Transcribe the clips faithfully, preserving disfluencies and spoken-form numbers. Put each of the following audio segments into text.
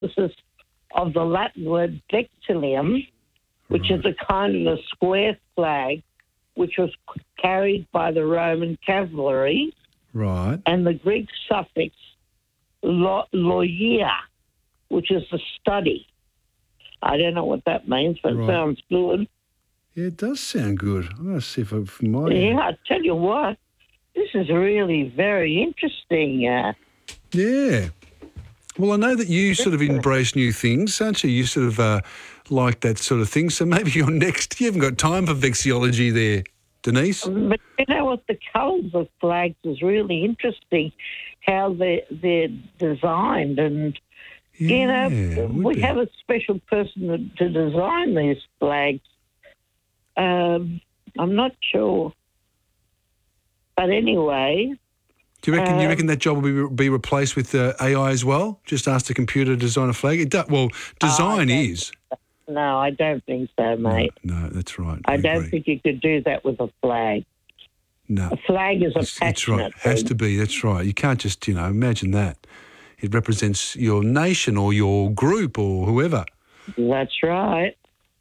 synopsis of the Latin word vexillium, which Right. is a kind of a square flag, which was carried by the Roman cavalry, Right. and the Greek suffix lo- logia, which is the study. I don't know what that means, but Right. it sounds good. Yeah, it does sound good. I'm going to see if I from my Yeah, I tell you what, this is really very interesting. Uh, Yeah. Well, I know that you sort of embrace new things, aren't you? You sort of uh, like that sort of thing. So maybe you're next. You haven't got time for vexiology there, Denise. But you know what? The colours of flags is really interesting, how they're, they're designed. And, Yeah, you know, it would we be. have a special person to, to design these flags. Um, I'm not sure. But anyway, Do you reckon? you um, reckon that job will be, be replaced with uh, A I as well? Just ask the computer to design a flag. It do, well, design don't- is. no, I don't think so, mate. No, that's right. I, I don't agree. think you could do that with a flag. No, A flag is a that's, that's right. passionate Has thing. to be. That's right. You can't just, you know, imagine that. It represents your nation or your group or whoever. That's right.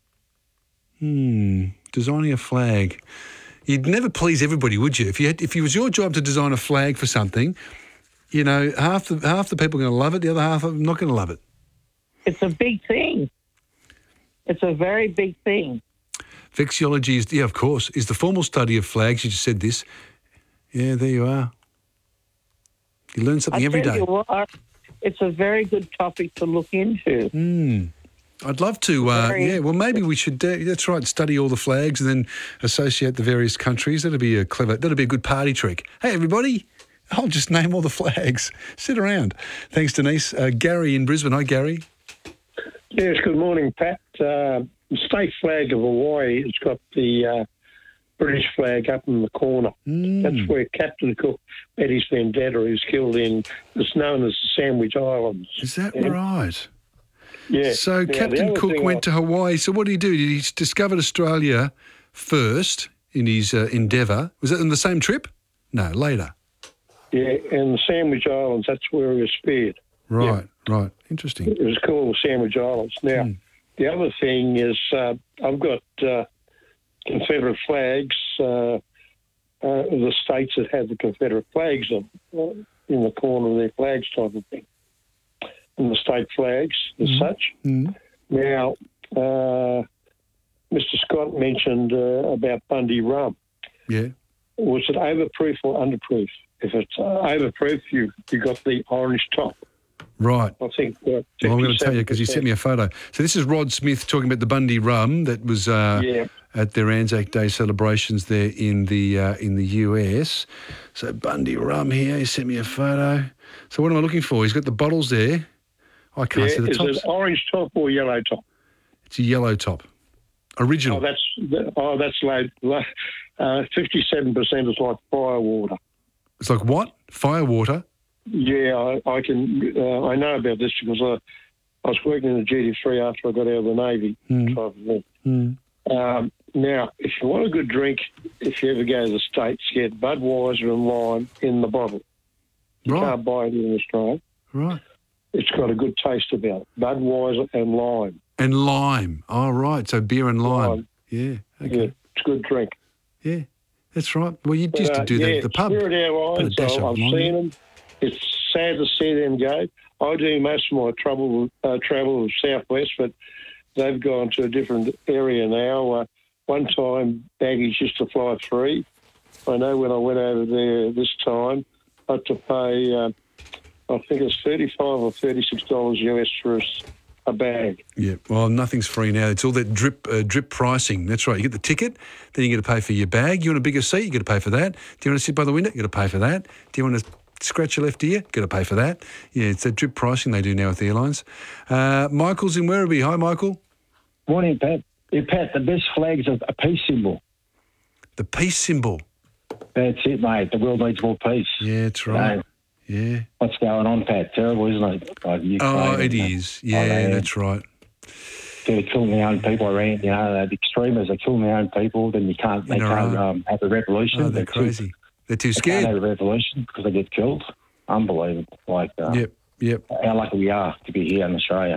Hmm. Designing a flag. You'd never please everybody, would you? If you had, if it was your job to design a flag for something, you know, half the half the people are going to love it, the other half are not going to love it. It's a big thing. It's a very big thing. Vexiology is, yeah, of course, is the formal study of flags. You just said this. Yeah, there you are. You learn something I every tell day. you what, it's a very good topic to look into. Hmm. I'd love to, uh, Very yeah, well, maybe we should, uh, that's right, study all the flags and then associate the various countries. That'd be a clever, that'd be a good party trick. Hey, everybody, I'll just name all the flags. Sit around. Thanks, Denise. Uh, Gary in Brisbane. Hi, Gary. Yes, good morning, Pat. Uh, the state flag of Hawaii has got the uh, British flag up in the corner. Mm. That's where Captain Cook met his vendetta, who's killed in, it's known as the Sandwich Islands. Is that Yeah. right? Yeah. So Now, the Captain other Cook thing went I- to Hawaii. So what did he do? Did he discover Australia first in his uh, endeavour? Was that on the same trip? No, later. Yeah, and the Sandwich Islands, that's where he was speared. Right, right. Interesting. It was called the Sandwich Islands. Now, Mm. the other thing is uh, I've got uh, Confederate flags, uh, uh, the states that have the Confederate flags on, uh, in the corner of their flags type of thing, and the state flags as such. Mm. Now, uh, Mister Scott mentioned uh, about Bundy rum. Yeah. Was it overproof or underproof? If it's uh, overproof, you you got the orange top. Right. I think. Uh, Well, I'm going to tell you because you sent me a photo. So this is Rod Smith talking about the Bundy rum that was uh, Yeah. at their Anzac Day celebrations there in the uh, in the U S. So Bundy rum here. He sent me a photo. So what am I looking for? He's got the bottles there. I can't Yeah, see the is tops. it orange top or yellow top? It's a yellow top. Original. Oh, that's oh, that's low. low uh, Fifty-seven percent is like firewater. It's like what? Firewater. Yeah, I, I can. Uh, I know about this because I, I was working in the G D three after I got out of the Navy. Mm. Type of thing. Mm. Um, now, if you want a good drink, if you ever go to the States, get Budweiser and lime in the bottle. You Right. can't buy it in Australia. Right. It's got a good taste about it. Budweiser and lime. And lime. Oh, right. So beer and lime. Lime. Yeah. Yeah, Okay. it's a good drink. Yeah. That's right. Well, you But, used to uh, do that yeah, at the pub. Spirit Airlines, Put a dash I've of lime seen in. them. It's sad to see them go. I do most of my trouble, uh, travel with Southwest, but they've gone to a different area now. Uh, one time, baggage used to fly free. I know when I went over there this time, I had to pay, uh, I think it's thirty-five or thirty-six dollars U S for a, s- a bag. Yeah, well, nothing's free now. It's all that drip uh, drip pricing. That's right. You get the ticket, then you got to pay for your bag. You want a bigger seat, you got to pay for that. Do you want to sit by the window? You got to pay for that. Do you want to scratch your left ear? Got to pay for that. Yeah, it's that drip pricing they do now with the airlines. Uh, Michael's in Werribee. Hi, Michael. Morning, Pat. Yeah, Pat, the best flag's a, a peace symbol. The peace symbol. That's it, mate. The world needs more peace. Yeah, that's right. No. Yeah. What's going on, Pat? Terrible, isn't it? Like Ukraine Oh, it and, uh, is. Yeah, Iran. that's right. They're killing their own people. Iran, you know, the extremists are killing their own people. Then you can't, they In can't Iran. um, have a revolution. Oh, they're too- crazy. They're too They can't scared. have a revolution because they get killed. Unbelievable. Like, uh, Yep, yep. how lucky we are to be here in Australia.